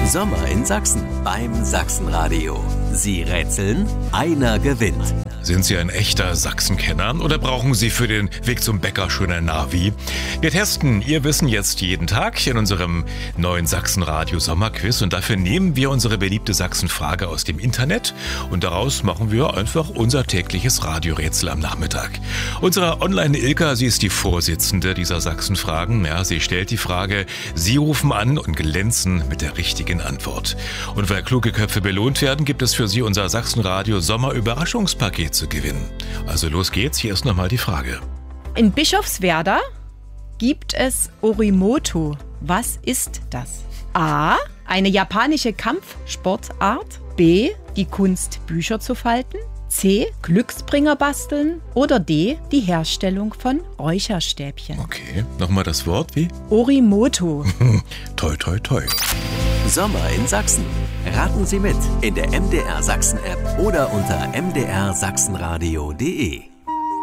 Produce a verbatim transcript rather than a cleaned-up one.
Sommer in Sachsen beim Sachsenradio. Sie rätseln, einer gewinnt. Sind Sie ein echter Sachsenkenner oder brauchen Sie für den Weg zum Bäcker schon ein Navi? Wir testen Ihr Wissen jetzt jeden Tag in unserem neuen Sachsenradio Sommerquiz und dafür nehmen wir unsere beliebte Sachsenfrage aus dem Internet und daraus machen wir einfach unser tägliches Radiorätsel am Nachmittag. Unsere Online-Ilka, sie ist die Vorsitzende dieser Sachsenfragen. Ja, sie stellt die Frage, Sie rufen an und glänzen mit der richtigen Antwort. Und weil kluge Köpfe belohnt werden, gibt es für Sie unser Sachsenradio Sommer-Überraschungspaket zu gewinnen. Also los geht's, hier ist nochmal die Frage. In Bischofswerda gibt es Orimoto. Was ist das? A. Eine japanische Kampfsportart. B. Die Kunst, Bücher zu falten. C. Glücksbringer basteln. Oder D. Die Herstellung von Räucherstäbchen. Okay, nochmal das Wort wie? Orimoto. Toi, toi, toi. Sommer in Sachsen. Raten Sie mit in der M D R Sachsen App oder unter m d r sachsenradio punkt d e.